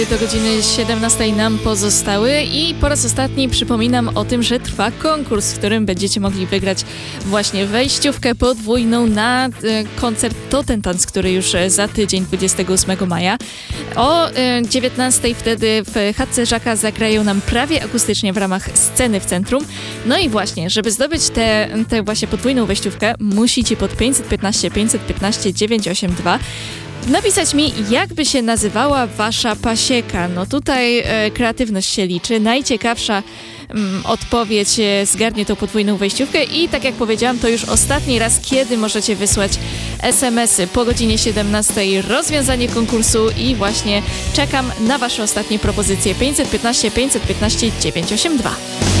Do godziny 17 nam pozostały i po raz ostatni przypominam o tym, że trwa konkurs, w którym będziecie mogli wygrać właśnie wejściówkę podwójną na koncert To Ten Tanc, który już za tydzień, 28 maja. O 19 wtedy w chatce Żaka zagrają nam prawie akustycznie w ramach sceny w centrum. No i właśnie, żeby zdobyć tę właśnie podwójną wejściówkę, musicie pod 515 982 napisać mi, jak by się nazywała wasza pasieka. No tutaj kreatywność się liczy. Najciekawsza odpowiedź zgarnie tą podwójną wejściówkę i tak jak powiedziałam, to już ostatni raz, kiedy możecie wysłać SMS-y po godzinie 17. Rozwiązanie konkursu i właśnie czekam na wasze ostatnie propozycje. 515 982.